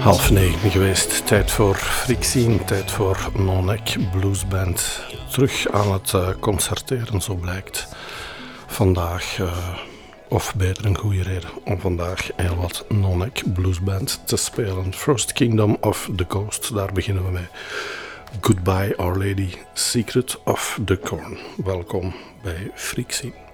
8:30 geweest. Tijd voor Frixien, tijd voor Non-Neck Blues Band. Terug aan het concerteren, zo blijkt. Vandaag, of beter een goede reden om vandaag heel wat Non-Neck Blues Band te spelen. First Kingdom of the Coast, daar beginnen we mee. Goodbye Our Lady, Secret of the Corn. Welkom bij Frixien.